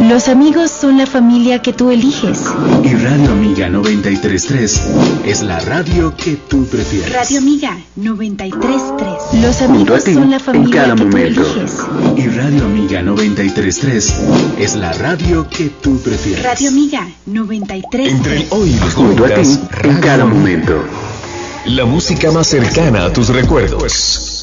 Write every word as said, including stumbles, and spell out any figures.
Los amigos son la familia que tú eliges. Y Radio Amiga noventa y tres punto tres es la radio que tú prefieres. Radio Amiga noventa y tres punto tres. Los amigos son la familia que tú eliges. Y Radio Amiga noventa y tres punto tres es la radio que tú prefieres. Radio Amiga noventa y tres punto tres. Entre el hoy y los Junto a ti, noventas, en cada momento. La música más cercana a tus recuerdos.